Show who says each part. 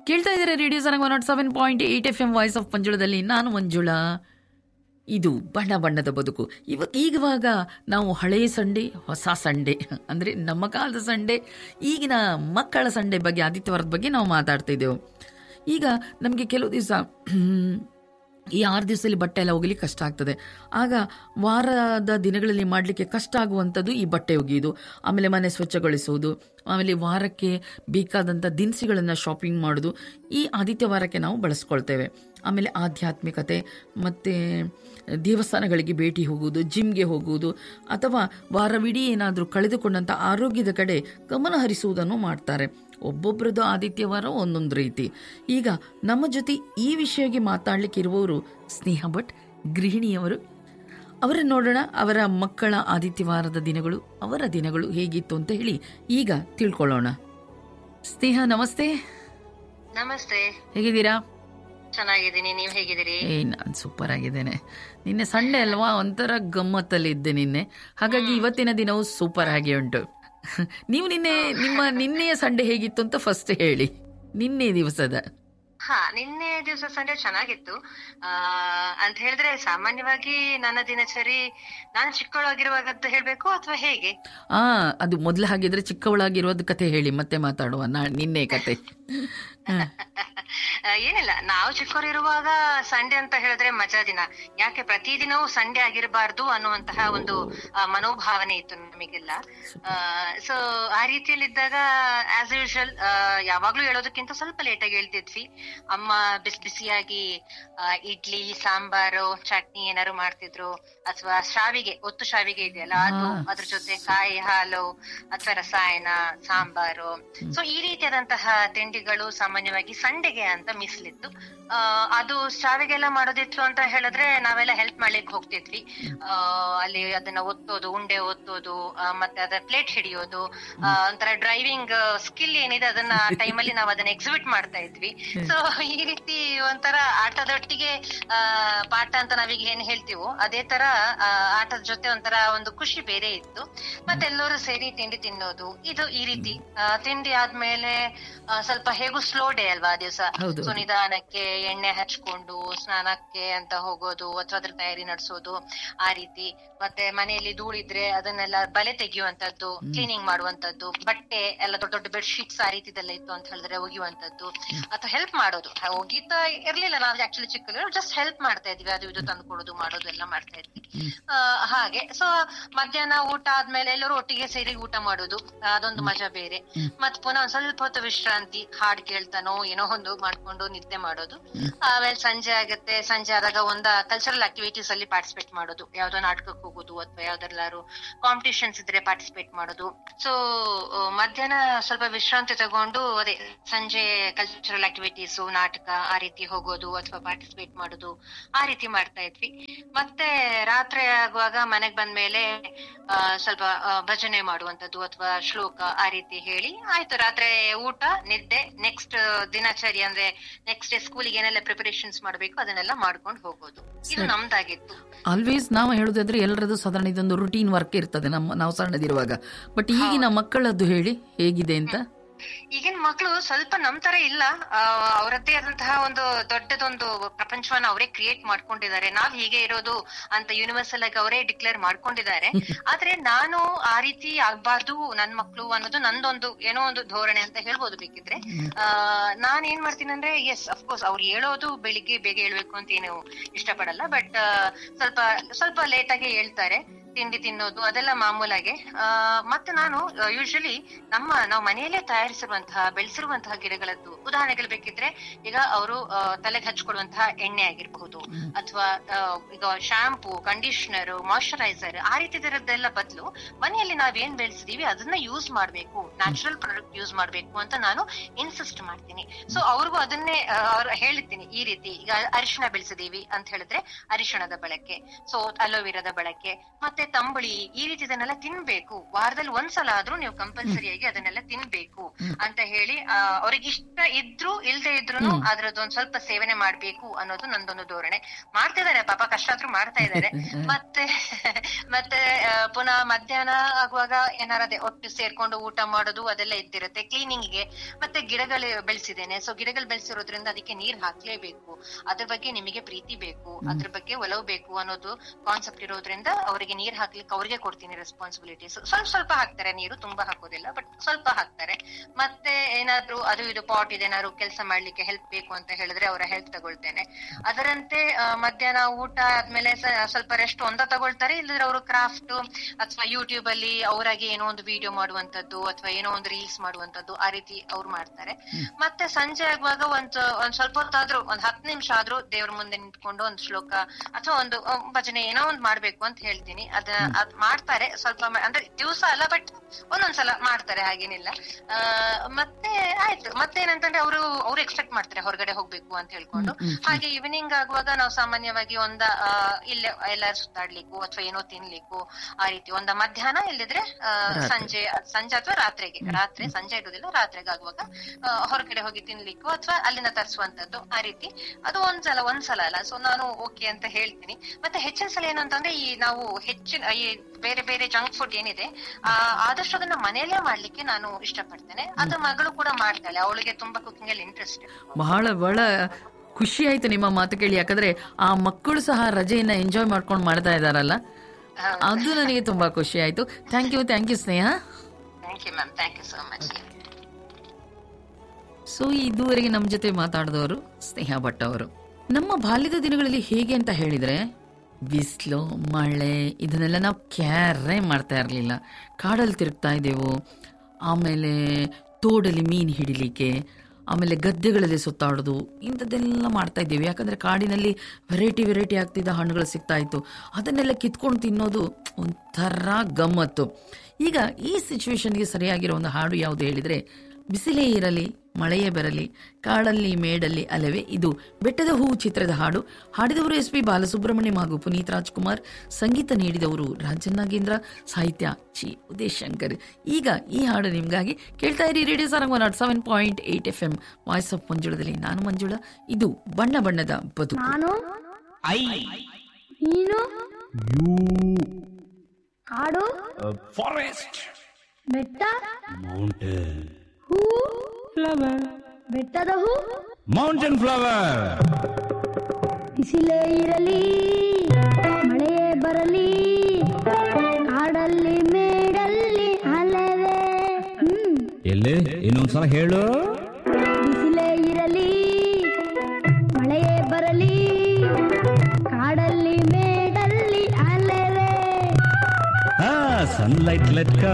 Speaker 1: ಕೇಳ್ತಾ ಇದ್ದಾರೆ radio Sarang 107.8 FM voice of ಮಂಜುಳದಲ್ಲಿ ನಾನು ಮಂಜುಳಾ. ಇದು ಬಣ್ಣ ಬಣ್ಣದ ಬದುಕು. ಈಗವಾಗ ನಾವು ಹಳೆಯ ಸಂಡೆ, ಹೊಸ ಸಂಡೆ, ಅಂದರೆ ನಮ್ಮ ಕಾಲದ ಸಂಡೆ, ಈಗಿನ ಮಕ್ಕಳ ಸಂಡೆ ಬಗ್ಗೆ, ಆದಿತ್ಯವಾರದ ಬಗ್ಗೆ ನಾವು ಮಾತಾಡ್ತಾ ಇದ್ದೆವು. ಈಗ ನಮಗೆ ಕೆಲವು ದಿವಸ ಈ 6 ದಿವಸದಲ್ಲಿ ಬಟ್ಟೆ ಎಲ್ಲ ಒಗಿಲಿಕ್ಕೆ ಕಷ್ಟ ಆಗ್ತದೆ. ಆಗ ವಾರದ ದಿನಗಳಲ್ಲಿ ಮಾಡಲಿಕ್ಕೆ ಕಷ್ಟ ಆಗುವಂಥದ್ದು ಈ ಬಟ್ಟೆ ಒಗೆಯೋದು, ಆಮೇಲೆ ಮನೆ ಸ್ವಚ್ಛಗೊಳಿಸುವುದು, ಆಮೇಲೆ ವಾರಕ್ಕೆ ಬೇಕಾದಂಥ ದಿನಸಿಗಳನ್ನು ಶಾಪಿಂಗ್ ಮಾಡೋದು ಈ ಆದಿತ್ಯವಾರಕ್ಕೆ ನಾವು ಬಳಸ್ಕೊಳ್ತೇವೆ. ಆಮೇಲೆ ಆಧ್ಯಾತ್ಮಿಕತೆ ಮತ್ತು ದೇವಸ್ಥಾನಗಳಿಗೆ ಭೇಟಿ ಹೋಗುವುದು, ಜಿಮ್ಗೆ ಹೋಗುವುದು, ಅಥವಾ ವಾರವಿಡೀ ಏನಾದರೂ ಕಳೆದುಕೊಂಡಂಥ ಆರೋಗ್ಯದ ಕಡೆ ಗಮನ ಹರಿಸುವುದನ್ನು ಮಾಡ್ತಾರೆ. ಒಬ್ಬೊಬ್ಬರದ್ದು ಆದಿತ್ಯವಾರ ಒಂದೊಂದು ರೀತಿ. ಈಗ ನಮ್ಮ ಜೊತೆ ಈ ವಿಷಯಕ್ಕೆ ಮಾತಾಡಲಿಕ್ಕೆ ಇರುವವರು ಸ್ನೇಹ ಭಟ್, ಗೃಹಿಣಿಯವರು. ಅವರನ್ನು ನೋಡೋಣ. ಅವರ ಮಕ್ಕಳ ಆದಿತ್ಯವಾರದ ದಿನಗಳು, ಅವರ ದಿನಗಳು ಹೇಗಿತ್ತು ಅಂತ ಹೇಳಿ ಈಗ ತಿಳ್ಕೊಳ್ಳೋಣ. ಸ್ನೇಹ, ನಮಸ್ತೆ.
Speaker 2: ನಮಸ್ತೆ,
Speaker 1: ಹೇಗಿದ್ದೀರಾ?
Speaker 2: ಚೆನ್ನಾಗಿದ್ದೀನಿ, ನೀವು ಹೇಗಿದ್ದೀರಿ?
Speaker 1: ನಾನು ಸೂಪರ್ ಆಗಿದ್ದೇನೆ. ನಿನ್ನೆ ಸಂಡೆ ಅಲ್ವಾ, ಒಂಥರ ಗಮ್ಮತ್ತಲ್ಲಿ ಇದ್ದೆ ನಿನ್ನೆ, ಹಾಗಾಗಿ ಇವತ್ತಿನ ದಿನವೂ ಸೂಪರ್ ಆಗಿ ಉಂಟು. ನೀವು ನಿನ್ನೆಯ ಸಂಡೆ ಹೇಗಿತ್ತು ಅಂತ ಫಸ್ಟ್ ಹೇಳಿ. ನಿನ್ನೆ ದಿವಸದ
Speaker 2: ನಿನ್ನೆ ದಿವಸ ಸಂಡೆ ಚೆನ್ನಾಗಿತ್ತು ಅಂತ ಹೇಳಿದ್ರೆ, ಸಾಮಾನ್ಯವಾಗಿ ನನ್ನ ದಿನಚರಿ ನಾನು ಚಿಕ್ಕವಳಾಗಿರುವಾಗ ಅಂತ ಹೇಳ್ಬೇಕು ಅಥವಾ ಹೇಗೆ?
Speaker 1: ಅದು ಮೊದ್ಲು ಹಾಗಿದ್ರೆ ಚಿಕ್ಕವಳಾಗಿರೋದ್ ಕತೆ ಹೇಳಿ, ಮತ್ತೆ ಮಾತಾಡುವ ನಿನ್ನೆ ಕತೆ.
Speaker 2: ಏನಿಲ್ಲ, ನಾವು ಚಿಕ್ಕವರಿರುವಾಗ ಸಂಡೆ ಅಂತ ಹೇಳಿದ್ರೆ ಮಜಾ ದಿನ. ಯಾಕೆ ಪ್ರತಿದಿನವೂ ಸಂಡೆ ಆಗಿರಬಾರ್ದು ಅನ್ನುವಂತಹ ಒಂದು ಮನೋಭಾವನೆ ಇತ್ತು ನಮಗೆಲ್ಲ. ಸೊ ಆ ರೀತಿಯಲ್ಲಿದ್ದಾಗ ಆಸ್ ಯೂಶುವಲ್ ಯಾವಾಗ್ಲೂ ಹೇಳೋದಕ್ಕಿಂತ ಸ್ವಲ್ಪ ಲೇಟಾಗಿ ಹೇಳ್ತಿದ್ವಿ. ಅಮ್ಮ ಬಿಸಿ ಬಿಸಿಯಾಗಿ ಇಡ್ಲಿ, ಸಾಂಬಾರು, ಚಟ್ನಿ ಏನಾರು ಮಾಡ್ತಿದ್ರು, ಅಥವಾ ಒತ್ತು ಶಾವಿಗೆ ಇದೆಯಲ್ಲ ಅದು, ಅದ್ರ ಜೊತೆ ಕಾಯಿ ಹಾಲು ಅಥವಾ ರಸಾಯನ, ಸಾಂಬಾರು. ಸೊ ಈ ರೀತಿಯಾದಂತಹ ತಿಂಡಿಗಳು ಸಾಮಾನ್ಯವಾಗಿ ಸಂಡೆಗೆ ಅಂತ ಮೀಸಲಿತ್ತು. ಅದು ಶಾವಿಗೆಲ್ಲ ಮಾಡೋದಿತ್ತು ಅಂತ ಹೇಳಿದ್ರೆ ನಾವೆಲ್ಲ ಹೆಲ್ಪ್ ಮಾಡ್ಲಿಕ್ಕೆ ಹೋಗ್ತಿದ್ವಿ. ಅಲ್ಲಿ ಅದನ್ನ ಒತ್ತೋದು, ಉಂಡೆ ಒತ್ತೋದು, ಮತ್ತೆ ಅದನ್ನ ಪ್ಲೇಟ್ ಹಿಡಿಯೋದು, ಒಂಥರ ಡ್ರೈವಿಂಗ್ ಸ್ಕಿಲ್ ಏನಿದೆ ಅದನ್ನ ಟೈಮಲ್ಲಿ ನಾವು ಅದನ್ನ ಎಕ್ಸಿಬಿಟ್ ಮಾಡ್ತಾ ಇದ್ವಿ. ಸೊ ಈ ರೀತಿ ಒಂಥರ ಆಟದೊಟ್ಟಿಗೆ ಪಾಠ ಅಂತ ನಾವೀಗ ಏನ್ ಹೇಳ್ತೀವೋ ಅದೇ ತರ ಆಟದ ಜೊತೆ ಒಂಥರ ಒಂದು ಖುಷಿ ಬೇರೆ ಇತ್ತು. ಮತ್ತೆ ಎಲ್ಲರೂ ಸೇರಿ ತಿಂಡಿ ತಿನ್ನೋದು, ಇದು ಈ ರೀತಿ. ತಿಂಡಿ ಆದ್ಮೇಲೆ ಸ್ವಲ್ಪ ಹೇಗೂ ಸ್ಲೋ ಡೇ ಅಲ್ವಾ ಆ ದಿವಸ. ಸೊ ನಿಧಾನಕ್ಕೆ ಎಣ್ಣೆ ಹಚ್ಕೊಂಡು ಸ್ನಾನಕ್ಕೆ ಅಂತ ಹೋಗೋದು, ಅಥವಾ ಅದ್ರ ತಯಾರಿ ನಡೆಸೋದು ಆ ರೀತಿ. ಮತ್ತೆ ಮನೆಯಲ್ಲಿ ಧೂಳಿದ್ರೆ ಅದನ್ನೆಲ್ಲ ಬಲೆ ತೆಗೆಯುವಂತದ್ದು, ಕ್ಲೀನಿಂಗ್ ಮಾಡುವಂತದ್ದು, ಬಟ್ಟೆ ಎಲ್ಲ ದೊಡ್ಡ ದೊಡ್ಡ ಬೆಡ್ ಶೀಟ್ಸ್ ಆ ರೀತಿದೆಲ್ಲ ಇತ್ತು ಅಂತ ಹೇಳಿದ್ರೆ ಒಗೆಯುವಂತದ್ದು, ಅಥವಾ ಹೆಲ್ಪ್ ಮಾಡೋದು. ಒಗಿತಾ ಇರ್ಲಿಲ್ಲ ನಾವು ಆಕ್ಚುಲಿ ಚಿಕ್ಕಲ್ಲಿ, ಜಸ್ಟ್ ಹೆಲ್ಪ್ ಮಾಡ್ತಾ ಇದ್ವಿ, ಅದು ಇದು ತಂದು ಕೊಡೋದು, ಮಾಡೋದು ಎಲ್ಲ ಮಾಡ್ತಾ ಇದ್ವಿ ಹಾಗೆ. ಸೊ ಮಧ್ಯಾಹ್ನ ಊಟ ಆದ್ಮೇಲೆ ಎಲ್ಲರೂ ಒಟ್ಟಿಗೆ ಸೇರಿ ಊಟ ಮಾಡೋದು, ಅದೊಂದು ಮಜಾ ಬೇರೆ. ಮತ್ ಪುನಃ ಒಂದ್ ಸ್ವಲ್ಪ ಹೊತ್ತು ವಿಶ್ರಾಂತಿ, ಹಾಡ್ ಕೇಳ್ತಾನೋ ಏನೋ ಒಂದು ಮಾಡ್ಕೊಂಡು ನಿದ್ದೆ ಮಾಡೋದು. ಆಮೇಲೆ ಸಂಜೆ ಆಗುತ್ತೆ. ಸಂಜೆ ಆದಾಗ ಒಂದ ಕಲ್ಚರಲ್ ಆಕ್ಟಿವಿಟೀಸ್ ಅಲ್ಲಿ ಪಾರ್ಟಿಸಿಪೇಟ್ ಮಾಡೋದು, ಯಾವ್ದೋ ನಾಟಕಕ್ಕೆ ಹೋಗೋದು ಅಥವಾ ಯಾವ್ದಾರು ಕಾಂಪಿಟಿಷನ್ಸ್ ಇದ್ರೆ ಪಾರ್ಟಿಸಿಪೇಟ್ ಮಾಡೋದು. ಸೊ ಮಧ್ಯಾಹ್ನ ಸ್ವಲ್ಪ ವಿಶ್ರಾಂತಿ ತಗೊಂಡು ಅದೇ ಸಂಜೆ ಕಲ್ಚರಲ್ ಆಕ್ಟಿವಿಟೀಸ್, ನಾಟಕ ಆ ರೀತಿ ಹೋಗೋದು ಅಥವಾ ಪಾರ್ಟಿಸಿಪೇಟ್ ಮಾಡೋದು, ಆ ರೀತಿ ಮಾಡ್ತಾ ಇದ್ವಿ. ಮತ್ತೆ ರಾತ್ರಿ ಆಗುವಾಗ ಮನೆಗ್ ಬಂದ್ಮೇಲೆ ಸ್ವಲ್ಪ ಭಜನೆ ಮಾಡುವಂತದ್ದು ಅಥವಾ ಶ್ಲೋಕ ಆ ರೀತಿ ಹೇಳಿ ಆಯ್ತು. ರಾತ್ರಿ ಊಟ, ನಿದ್ದೆ, ನೆಕ್ಸ್ಟ್ ದಿನಚರಿ ಅಂದ್ರೆ ನೆಕ್ಸ್ಟ್ ಡೇ ಸ್ಕೂಲಿಗೆ ಏನೆಲ್ಲ ಪ್ರಿಪರೇಷನ್ಸ್ ಮಾಡಬೇಕು ಅದನ್ನೆಲ್ಲ ಮಾಡ್ಕೊಂಡು ಹೋಗೋದು. ಇದು ನಮ್ದಾಗಿತ್ತು.
Speaker 1: ಆಲ್ವೇಸ್ ನಾವು ಹೇಳುದಾದ್ರೆ ಎಲ್ಲರದ್ದು ಸಾಧಾರಣ ಇದೊಂದು ರುಟೀನ್ ವರ್ಕ್ ಇರ್ತದೆ ನಾವು ಸಣ್ಣದಿರುವಾಗ. ಬಟ್ ಈಗಿನ ಮಕ್ಕಳದ್ದು ಹೇಳಿ ಹೇಗಿದೆ ಅಂತ.
Speaker 2: ಈಗಿನ ಮಕ್ಕಳು ಸ್ವಲ್ಪ ನಮ್ ತರ ಇಲ್ಲ, ಅವರದ್ದೇ ಆದಂತಹ ಒಂದು ದೊಡ್ಡದೊಂದು ಪ್ರಪಂಚವನ್ನ ಅವರೇ ಕ್ರಿಯೇಟ್ ಮಾಡ್ಕೊಂಡಿದ್ದಾರೆ. ನಾವ್ ಹೀಗೆ ಇರೋದು ಅಂತ ಯೂನಿವರ್ಸಲ್ ಆಗಿ ಅವರೇ ಡಿಕ್ಲೇರ್ ಮಾಡ್ಕೊಂಡಿದ್ದಾರೆ. ಆದ್ರೆ ನಾನು ಆ ರೀತಿ ಆಗ್ಬಾರ್ದು ನನ್ ಮಕ್ಳು ಅನ್ನೋದು ನಂದೊಂದು ಏನೋ ಒಂದು ಧೋರಣೆ ಅಂತ ಹೇಳ್ಬೋದು ಬೇಕಿದ್ರೆ. ನಾನ್ ಏನ್ ಮಾಡ್ತೀನಿ ಅಂದ್ರೆ, ಎಸ್ ಅಫ್ಕೋರ್ಸ್ ಅವ್ರು ಹೇಳೋದು ಬೆಳಿಗ್ಗೆ ಬೇಗ ಹೇಳ್ಬೇಕು ಅಂತ ಏನು ಇಷ್ಟಪಡಲ್ಲ, ಬಟ್ ಸ್ವಲ್ಪ ಸ್ವಲ್ಪ ಲೇಟ್ ಆಗಿ ಹೇಳ್ತಾರೆ. ತಿಂಡಿ ತಿನ್ನೋದು ಅದೆಲ್ಲ ಮಾಮೂಲಾಗೆ. ಮತ್ತೆ ನಾನು ಯೂಶಲಿ ನಾವು ಮನೆಯಲ್ಲೇ ತಯಾರಿಸಿರುವಂತಹ ಬೆಳೆಸಿರುವಂತಹ ಗಿಡಗಳದ್ದು ಉದಾಹರಣೆಗಳು ಬೇಕಿದ್ರೆ, ಈಗ ಅವರು ತಲೆಗೆ ಹಚ್ಕೊಳ್ಳುವಂತಹ ಎಣ್ಣೆ ಆಗಿರಬಹುದು, ಅಥವಾ ಈಗ ಶಾಂಪೂ, ಕಂಡೀಷನರ್, ಮಾಯಿಶ್ಚರೈಸರ್ ಆ ರೀತಿದರದ್ದೆಲ್ಲ ಬದಲು ಮನೆಯಲ್ಲಿ ನಾವೇನ್ ಬೆಳೆಸಿದೀವಿ ಅದನ್ನ ಯೂಸ್ ಮಾಡ್ಬೇಕು, ನ್ಯಾಚುರಲ್ ಪ್ರಾಡಕ್ಟ್ ಯೂಸ್ ಮಾಡ್ಬೇಕು ಅಂತ ನಾನು ಇನ್ಸಿಸ್ಟ್ ಮಾಡ್ತೀನಿ. ಸೊ ಅವ್ರಿಗೂ ಅದನ್ನೇ ಹೇಳಿರ್ತೀನಿ. ಈ ರೀತಿ ಈಗ ಅರಿಶಿಣ ಬೆಳೆಸಿದೀವಿ ಅಂತ ಹೇಳಿದ್ರೆ ಅರಿಶಿಣದ ಬಳಕೆ, ಸೊ ಅಲೋವೆರಾದ ಬಳಕೆ, ಮತ್ತೆ ತಂಬುಳಿ ಈ ರೀತಿ ಇದನ್ನೆಲ್ಲ ತಿನ್ಬೇಕು, ವಾರದಲ್ಲಿ ಒಂದ್ಸಲ ಆದ್ರೂ ನೀವು ಕಂಪಲ್ಸರಿಯಾಗಿ ಅದನ್ನೆಲ್ಲ ತಿನ್ಬೇಕು ಅಂತ ಹೇಳಿ ಅವ್ರಿಗೆ ಇಷ್ಟ ಇದ್ರು ಇಲ್ದೇ ಇದ್ರು ಅದ್ರದ್ದೊಂದ್ ಸ್ವಲ್ಪ ಸೇವನೆ ಮಾಡ್ಬೇಕು ಅನ್ನೋದು ನಂದೊಂದು ಧೋರಣೆ. ಮಾಡ್ತಿದ್ದಾರೆ ಪಾಪ, ಕಷ್ಟ ಆದ್ರೂ ಮಾಡ್ತಾ ಇದ್ದಾರೆ. ಮತ್ತೆ ಪುನಃ ಮಧ್ಯಾಹ್ನ ಆಗುವಾಗ ಏನಾರದೆ ಒಟ್ಟು ಸೇರ್ಕೊಂಡು ಊಟ ಮಾಡೋದು ಅದೆಲ್ಲ ಇದ್ದಿರುತ್ತೆ. ಕ್ಲೀನಿಂಗ್ ಗೆ ಮತ್ತೆ ಗಿಡಗಳು ಬೆಳೆಸಿದ್ದೇನೆ, ಸೊ ಗಿಡಗಳು ಬೆಳೆಸಿರೋದ್ರಿಂದ ಅದಕ್ಕೆ ನೀರ್ ಹಾಕ್ಲೇಬೇಕು, ಅದ್ರ ಬಗ್ಗೆ ನಿಮಗೆ ಪ್ರೀತಿ ಬೇಕು, ಅದ್ರ ಬಗ್ಗೆ ಒಲವು ಬೇಕು ಅನ್ನೋದು ಕಾನ್ಸೆಪ್ಟ್ ಇರೋದ್ರಿಂದ ಅವರಿಗೆ ನೀರ್ ಹಾಕ್ಲಿಕ್ಕೆ ಅವ್ರಿಗೆ ಕೊಡ್ತೀನಿ ರೆಸ್ಪಾನ್ಸಿಬಿಲಿಟೀಸ್. ಸ್ವಲ್ಪ ಹಾಕ್ತಾರೆ ನೀರು, ತುಂಬಾ ಹಾಕೋದಿಲ್ಲ, ಬಟ್ ಸ್ವಲ್ಪ ಹಾಕ್ತಾರೆ. ಮತ್ತೆ ಏನಾದ್ರು ಅದು ಇದು ಪಾಟ್ ಇದೇನಾದ್ರು ಕೆಲಸ ಮಾಡ್ಲಿಕ್ಕೆ ಹೆಲ್ಪ್ ಬೇಕು ಅಂತ ಹೇಳಿದ್ರೆ ಅವರ ಹೆಲ್ಪ್ ತಗೊಳ್ತೇನೆ. ಅದರಂತೆ ಮಧ್ಯಾಹ್ನ ಊಟ ಆದ್ಮೇಲೆ ಸ್ವಲ್ಪ ರೆಸ್ಟ್ ತಗೊಳ್ತಾರೆ, ಇಲ್ಲದ್ರೆ ಅವರು ಕ್ರಾಫ್ಟ್ ಅಥವಾ ಯೂಟ್ಯೂಬ್ ಅಲ್ಲಿ ಅವರಾಗಿ ಏನೋ ಒಂದು ವಿಡಿಯೋ ಮಾಡುವಂತದ್ದು ಅಥವಾ ಏನೋ ಒಂದು ರೀಲ್ಸ್ ಮಾಡುವಂತದ್ದು ಆ ರೀತಿ ಅವ್ರು ಮಾಡ್ತಾರೆ. ಮತ್ತೆ ಸಂಜೆ ಆಗುವಾಗ ಒಂದ್ ಸ್ವಲ್ಪ ಹೊತ್ತಾದ್ರೂ ಒಂದ್ 10 ನಿಮಿಷ ಆದ್ರೂ ದೇವ್ರ ಮುಂದೆ ನಿಂತ್ಕೊಂಡು ಒಂದು ಶ್ಲೋಕ ಅಥವಾ ಒಂದು ಭಜನೆ ಏನೋ ಒಂದು ಮಾಡ್ಬೇಕು ಅಂತ ಹೇಳ್ತೀನಿ. ಅದ್ ಮಾಡ್ತಾರೆ ಸ್ವಲ್ಪ, ಅಂದ್ರೆ ದಿವಸ ಅಲ್ಲ ಬಟ್ ಒಂದೊಂದ್ಸಲ ಮಾಡ್ತಾರೆ, ಹಾಗೇನಿಲ್ಲ. ಮತ್ತೆ ಆಯ್ತು, ಮತ್ತೆ ಏನಂತಂದ್ರೆ ಅವ್ರು ಎಕ್ಸ್ಪೆಕ್ಟ್ ಮಾಡ್ತಾರೆ ಹೊರಗಡೆ ಹೋಗ್ಬೇಕು ಅಂತ ಹೇಳ್ಕೊಂಡು. ಹಾಗೆ ಈವ್ನಿಂಗ್ ಆಗುವಾಗ ನಾವು ಸಾಮಾನ್ಯವಾಗಿ ಇಲ್ಲೇ ಎಲ್ಲಾರು ಸುತ್ತಾಡ್ಲಿಕ್ಕೂ ಅಥವಾ ಏನೋ ತಿನ್ಲಿಕ್ಕೂ ಆ ರೀತಿ ಮಧ್ಯಾಹ್ನ ಇಲ್ಲಿದ್ರೆ ಸಂಜೆ ಅಥವಾ ರಾತ್ರಿ ಸಂಜೆ ಇಡುದಿಲ್ಲ, ರಾತ್ರಿಗೆ ಆಗುವಾಗ ಹೊರಗಡೆ ಹೋಗಿ ತಿನ್ಲಿಕ್ಕೂ ಅಥವಾ ಅಲ್ಲಿಂದ ತರಿಸುವಂತದ್ದು ಆ ರೀತಿ. ಅದು ಒಂದ್ಸಲ ಅಲ್ಲ, ಸೊ ನಾನು ಓಕೆ ಅಂತ ಹೇಳ್ತೀನಿ. ಮತ್ತೆ ಹೆಚ್ಚಿನ ಸಲ ಏನಂತಂದ್ರೆ ನಾವು ಈ ಬೇರೆ ಬೇರೆ ಜಂಕ್ ಫುಡ್ ಏನಿದೆ ಆದಷ್ಟು ಅದನ್ನ ಮನೆಯಲ್ಲೇ ಮಾಡ್ಲಿಕ್ಕೆ ನಾನು ಇಷ್ಟಪಡ್ತೇನೆ. ಅದು ಮಗಳು ಕೂಡ ಮಾಡ್ತಾಳೆ, ಅವಳಿಗೆ ತುಂಬಾ ಕುಕಿಂಗ್ ಅಲ್ಲಿ ಇಂಟ್ರೆಸ್ಟ್.
Speaker 1: ಬಹಳ ಖುಷಿ ಆಯ್ತು ನಿಮ್ಮ ಮಾತು ಕೇಳಿ, ಯಾಕಂದ್ರೆ ಆ ಮಕ್ಕಳು ಸಹ ರಜೆಯನ್ನ ಎಂಜಾಯ್ ಮಾಡ್ಕೊಂಡು ಮಾಡ್ತಾ ಇದಾರಲ್ಲ, ಅದು ನನಗೆ ತುಂಬಾ ಖುಷಿ ಆಯ್ತು. Thank you Sneha.
Speaker 2: Thank you ma'am, thank you so much.
Speaker 1: So ಇದುವರೆಗೆ ನಮ್ಮ ಜೊತೆ ಮಾತಾಡಿದವರು ಸ್ನೇಹ ಭಟ್ ಅವರು. ನಮ್ಮ ಬಾಲ್ಯದ ದಿನಗಳಲ್ಲಿ ಹೇಗೆ ಅಂತ ಹೇಳಿದ್ರೆ, ಬಿಸಿಲು ಮಳೆ ಇದನ್ನೆಲ್ಲ ನಾವು ಕ್ಯಾರೇ ಮಾಡ್ತಾ ಇರಲಿಲ್ಲ. ಕಾಡಲ್ಲಿ ತಿರುಗ್ತಾ ಇದ್ದೆವು, ಆಮೇಲೆ ತೋಡಲ್ಲಿ ಮೀನು ಹಿಡಿಲಿಕ್ಕೆ, ಆಮೇಲೆ ಗದ್ದೆಗಳಲ್ಲಿ ಸುತ್ತಾಡೋದು, ಇಂಥದ್ದೆಲ್ಲ ಮಾಡ್ತಾ ಇದ್ದೇವೆ. ಯಾಕಂದರೆ ಕಾಡಿನಲ್ಲಿ ವೆರೈಟಿ ಆಗ್ತಿದ್ದ ಹಣ್ಣುಗಳು ಸಿಗ್ತಾ ಇತ್ತು, ಅದನ್ನೆಲ್ಲ ಕಿತ್ಕೊಂಡು ತಿನ್ನೋದು ಒಂಥರ ಗಮ್ಮತ್ತು. ಈಗ ಈ ಸಿಚುವೇಶನ್ಗೆ ಸರಿಯಾಗಿರೋ ಒಂದು ಹಾಡು ಯಾವುದು ಹೇಳಿದರೆ, ಬಿಸಿಲೇ ಇರಲಿ ಮಳೆಯೇ ಬರಲಿ ಕಾಡಲ್ಲಿ ಮೇಡಲ್ಲಿ ಅಲವೇ, ಇದು ಬೆಟ್ಟದ ಹೂ ಚಿತ್ರದ ಹಾಡು. ಹಾಡಿದವರು SP ಬಾಲಸುಬ್ರಹ್ಮಣ್ಯಂ ಹಾಗೂ ಪುನೀತ್ ರಾಜ್ಕುಮಾರ್, ಸಂಗೀತ ನೀಡಿದವರು ರಾಜನ್ ನಾಗೇಂದ್ರ, ಸಾಹಿತ್ಯ ಚಿ ಉದಯಶಂಕರ್. ಈಗ ಈ ಹಾಡು ನಿಮ್ಗಾಗಿ ಕೇಳ್ತಾ ಇರಿ radio Sarang 107.8 FM voice of ಮಂಜುಳದಲ್ಲಿ. ನಾನು ಮಂಜುಳಾ, ಇದು ಬಣ್ಣ ಬಣ್ಣದ ಬದುಕು.
Speaker 3: ಕಾಡು, ಫಾರೆಸ್ಟ್, ಬೆಟ್ಟ, ಮೌಂಟೇನ್, ಹೂ, ಫ್ಲವರ್, ಬೆಟ್ಟದ ಹೂ, ಮೌಂಟೇನ್ ಫ್ಲವರ್. ಬಿಸಿಲೇ ಇರಲಿ ಮಳೆಯೇ ಬರಲಿ ಕಾಡಲ್ಲಿ ಮೇಡಲ್ಲಿ ಅಲವೇ.
Speaker 4: ಎಲ್ಲಿ ಇನ್ನೊಂದ್ಸಲ ಹೇಳು.
Speaker 3: ಬಿಸಿಲೇ ಇರಲಿ ಮಳೆಯೇ ಬರಲಿ ಕಾಡಲ್ಲಿ ಮೇಡಲ್ಲಿ ಅಲವೇ.
Speaker 4: Sunlight let come.